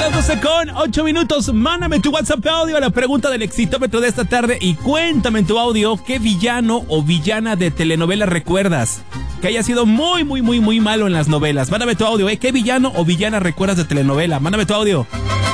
Las 12:08. Mándame tu WhatsApp audio a la pregunta del exitómetro de esta tarde y cuéntame en tu audio qué villano o villana de telenovela recuerdas que haya sido muy malo en las novelas. Mándame tu audio, ¿qué villano o villana recuerdas de telenovela? Mándame tu audio.